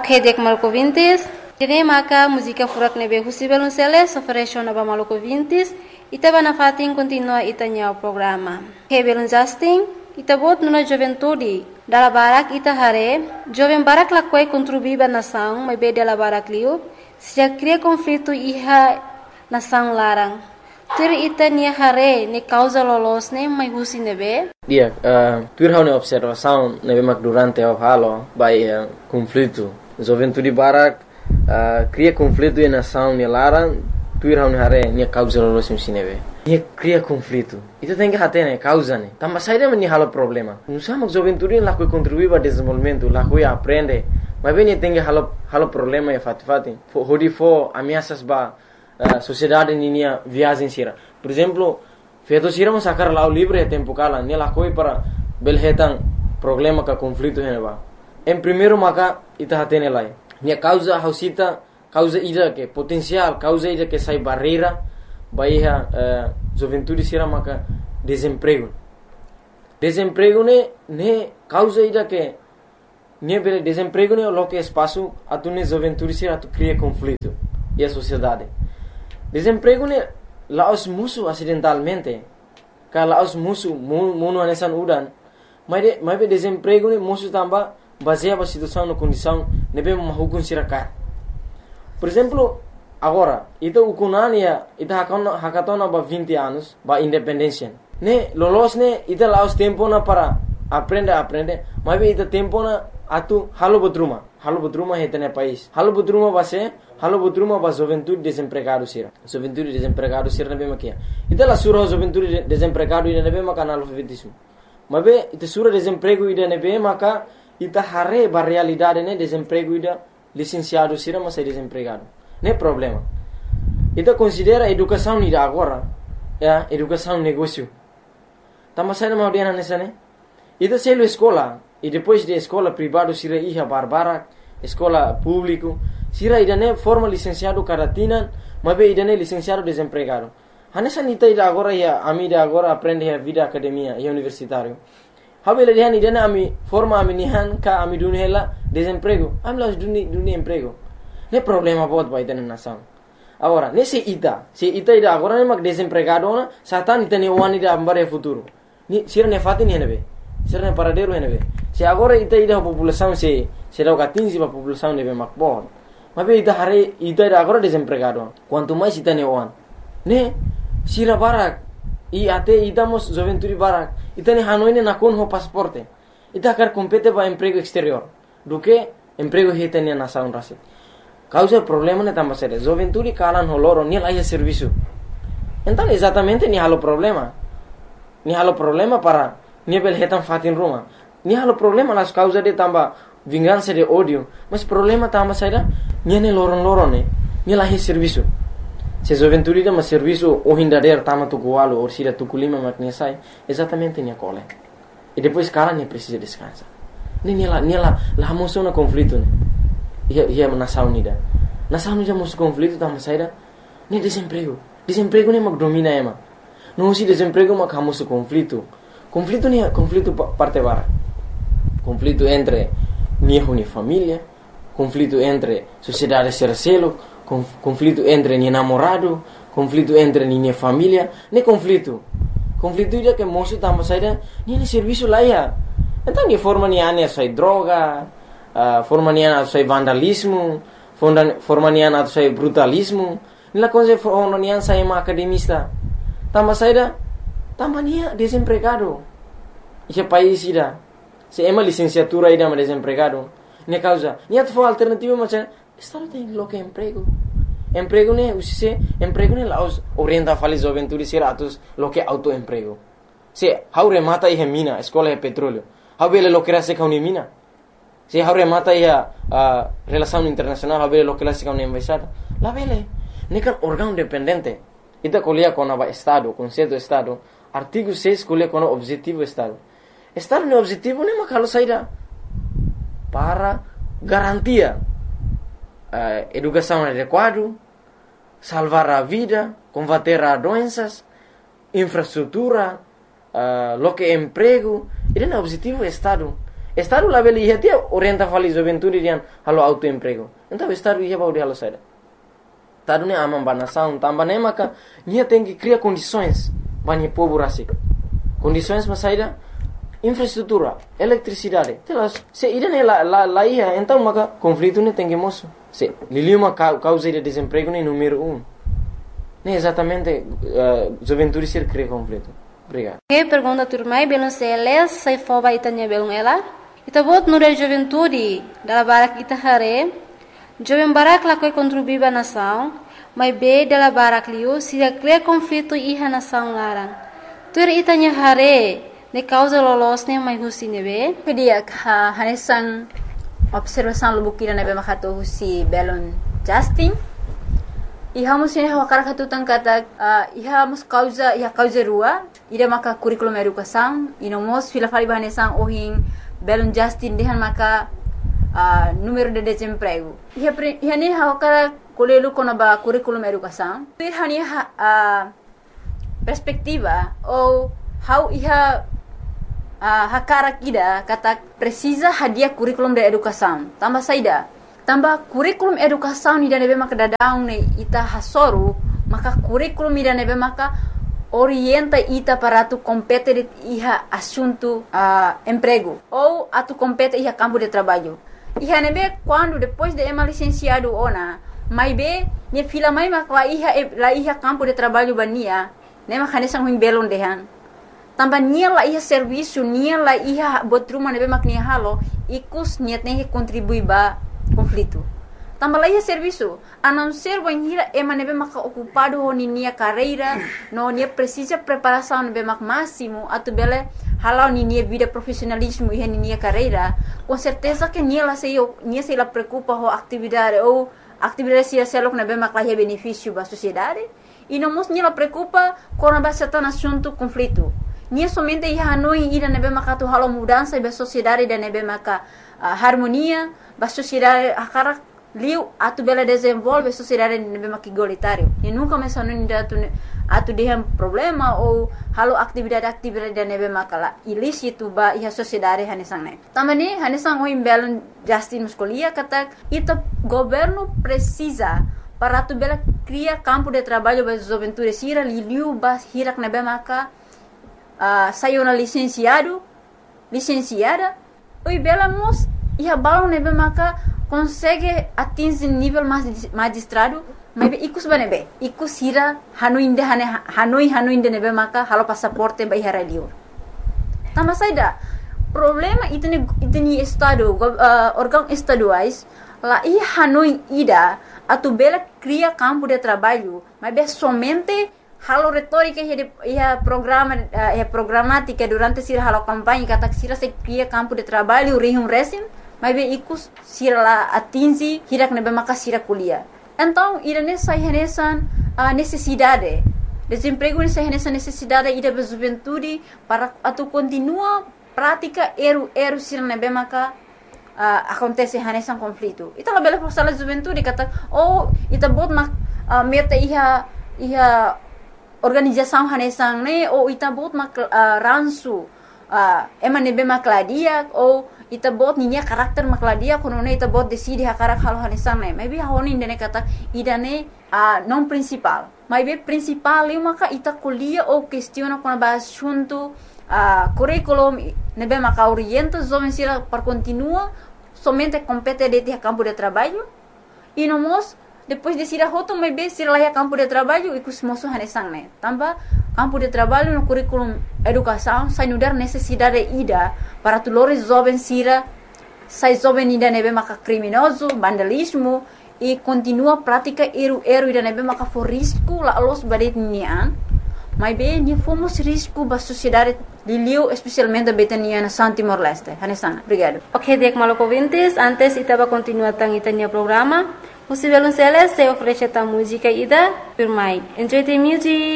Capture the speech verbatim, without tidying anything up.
Hedek Malco Vintes, Tene Maka, música furak nebe Husibel Unceles, oferece na Malco Vintes, Itaba na fatin continua itanya o programa. Hebel Justin, Itabot nuna juventude, dala barak ita hare, jovem barak lakwai contribuiba nação, mas be dala barak liu, se já cria conflito iha nação larang. Tur ita nia hare, ne causa lolos ne, mas husi nebe? Dia, uh, tur hau ne observação nebe mak durante o halo, by uh, conflito. Juventude barak uh, cria conflito e nação ne larang, tur hau ne hare, nia causa lolos ne nebe. Nia cria conflito. Itu tem que hate ne causa ne. Tambah saída meni halo problema. Nusa mak juventude lá que contribui para desenvolvimento, lá que aprende. Mas bem tem que halo halo problema e fati fati. Hodi fo ameaças ba Uh, sociedade ninia viagem sira. Por exemplo, feito sira mo sacar lá o livre tempo kala, ne la koi para belhetan problema ka conflito heneba. Em primeiro maka ita hatene lai. Ne causa hausita, causa ida que potencial, causa ida que sai barreira, baiha uh, juventude sira maka desemprego. Desemprego ne ne causa ida que ne bele desemprego ne lo que espaço atune juventude sira tu cria conflito e a sociedade. Desemprego ne laos musuh acidentalmente. Kalau laos musuh munu anesan udan. Mas de, mas desemprego ne musuh tambah baseado pada situação na condição nebe mahukun sirakar. Por exemplo, agora, itu ukunan ya, itu hakatona hakatona ba vinte anos, ba independência. Ne lolos ne itu laos tempo na para aprender aprender. Mas itu tempo na atu halo butruma. Halo butruma hetene país. Halo butruma base Halo butruma ba juventude desempregado sira. Juventude desempregado sira nebe makia. Ita la sura juventude desempregado ida nebe maka analfabetismo. Mabe ita sura desemprego ida nebe maka ita hare ba realidade ne desemprego ida licenciado sira mas desempregado. Ne problema. Ita considera educação ida agora, ya, educação negócio. Tama sai na audiana nessa ne. Ita selo escola e depois de escola privado sira iha barbara, escola público sira idane forma licenciado caratinan, mas idane licenciado desempregado. Hanessa nita ida agora ya ami ida agora aprende a vida academia e universitário. Habele dihan idane ami forma ami nihan ka ami dunhela desemprego. Ami las duni duni emprego. Ne problema bot ba idane nação. Agora, nesse ita, se ita ida agora ne mak desempregado na, satan ita ne wani ida ambare futuro. Ni sira ne fatin henebe. Sira ne paradero henebe. Se agora ita ida população se se dá quinze ba população nebe mak bot. Mas ita hari ita agora desempregado. Quanto mais ita ne on. Ne sira barak i ate ita mos juventude barak. Ita ne hanoi ne nakon ho pasporte. Ita kar compete ba emprego exterior. Do que emprego heta ne nação rase. Causa problema ne tambah sério. Juventude kalan holoro ni lá serviço. Então exatamente ni halo problema. Ni halo problema para ni bel hetan fatin rumah. Ni halo problema las causa de tambah vingança de ódio, mas problema tambah saída niane loron-loron ne, ni lahi serviço. Se juventude da mas serviço o hindader tama tu gualo ou sira tu kulima makne sai, exatamente ni cole. E depois cara ne precisa descansar. Ni ni la ni la la moção na conflito ne. Ia ia nação unida. Nação unida mos conflito tambah saída ni desemprego. Desemprego ne mak domina ema. No si desemprego mak hamos conflito. Conflito ni conflito parte bara. Conflito entre niho ni família, conflito entre sociedade sercelo, conflito entre ni namorado, conflito entre ni família, ne conflito. Conflito ida que moço tambah saída ni ni serviço lá ya. Então ni forma ni ane sai droga, uh, forma ni ane sai vandalismo, forma ni ane sai brutalismo, ni la coisa forma ni ane sai ma academista. Tambah saída tambah ni desempregado. Esse país ida se ema licenciatura ida ma desempregado. Ne causa, ni atfo alternativa macam estado tem lo que emprego. Emprego ne usise, emprego ne laos orienta fali juventude sira atus lo que auto emprego. Se haure mata ihe mina, escola e petróleo. Habele lo que rase ka uni mina. Se haure mata ihe uh, relação internacional, habele lo que rase ka uni embaixada. La vele, ne kan órgão dependente. Ita colia com aba estado, conceito estado, artigo seis colia com objetivo estado. Estado ne objetivo ne makalo saída para garantia uh, educação adequada, salvar a vida, combater as doenças, infraestrutura, uh, lo que emprego. Ele é o objetivo do Estado. Estado lá beli ia orienta fali juventude dian halo autoemprego. Então estado ia baudi halo saida. Estado ne amam banação, tamba ne maka nia tem que criar condições bani povo rasik. Condições mas saida infraestrutura, eletricidade. Telas se ida ne la la la ia então maka conflito ne tem que moço. Se liliu uma causa de desemprego ne número um. Ne exatamente uh, juventude ser cria conflito. Obrigado. Que pergunta turmai belum seles sai foba itanya belum ela. Ita bot nure juventude dala barak ita hare. Jovem barak la koi contribuir ba nação, mas be dala barak liu se cria conflito iha nação larang. Tur itanya hare ne causa lolos ne mai husi nebe. Kedia ha hanesan observação lubukira nebe makato husi belon Justin. Iha musin hawa karakatu tangkata uh, iha mus causa iha causa rua ida maka curriculum educação ino mos fila fali bahanesan ohin belon Justin dehan maka uh, número de desemprego iha pre, iha ne hawa kara kolelu kona ba curriculum educação ir hani uh, perspectiva ou how iha uh, hakara kida kata precisa hadia curriculum de educação tambah saida tambah kurikulum educação ni danebe maka dadang ne ita hasoru maka kurikulum ni danebe maka orienta ita para tu compete iha assunto uh, emprego ou atu compete iha campo de trabalho iha nebe quando depois de ema licenciado ona mai be ne fila mai maka la iha la iha campo de trabalho bania ne maka nesang huim belon dehan tambah nia la iha serviço nia la iha botruma nebe maka nia halo ikus nia tem que contribuir ba conflito. Tambah lagi serviço, a não ser banhira ema nebe maka ocupado ho nia carreira, no nia precisa preparação nebe mak máximo, atu bele halau nia vida profissionalismo e nia carreira, com certeza que nia la sei nia sei la preocupa ho atividade ou atividade sia selok nebe mak la benefício ba sociedade, e não mos nia la preocupa com a base tan assunto conflito. Nia somente ia hanoi ida nebe maka tu halau mudança ba sociedade da nebe maka uh, harmonia ba sociedade akara liu atu bela desenvolve sociedade nebe maka igualitário e nunca mais hanoi ida atu atu dehem problema ou halau atividade-atividade da nebe maka la ilícito ba ia sociedade hanesang ne tamani hanesang oi belon Justin muscolia kata ita governo precisa para tu bela cria campo de trabalho ba juventude sira liu ba hirak nebe maka Uh, saiu na licenciado, licenciada, oi bela mos ia balão nebe maka consegue atingir nível magistrado, mas ikus banebe, ikus hira hanoi inde hane hanoi hanoi inde nebe maka halo passaporte ba ihara liur. Tambah saida problema itene itene estado uh, órgão estaduais lá ia hanoi ida atu bela cria campo de trabalho, mas be somente halo retórica ia programa ia programática durante sira halo campanha kata sira se cria campo de trabalho rihum resim mas be ikus sira la atingi hirak nebe maka sira kuliah então ira nessa renesan uh, necessidade desemprego nessa renesan necessidade ida be juventude para atu continua prática eru eru sira nebe maka uh, acontece renesan conflito ita la bela força la juventude kata oh ita bot mak uh, meta iha iha organização hanesang ne ou ita bot mak uh, ransu uh, ema nebe makladia ou ita bot ninya karakter makladia kono ne ita bot decide hakarak halo hanesang ne maybe honi ne kata idane uh, non principal maybe principal eu maka ita kuliah ou questiona com ba assunto uh, curriculum nebe maka orienta jovem sira para continua somente compete de campo de trabalho e no mos depois de sira hoto mai be sira laia campo de trabalho e kus moso hanesang ne tambah campo de trabalho no curriculum educação sai nudar necessidade ida para tulores jovens sira sai jovem ida nebe maka criminoso vandalismo e continua prática eru eru ida nebe maka for risco la los badet nian mai be ni fomos risco ba sociedade liliu especialmente betania na Santi Morleste hanesang obrigado. Ok, dek maloko ouvintes, antes itaba continuar tang itania programa. Você vai lançar se oferece a música ida, por mais. Enjoy the music.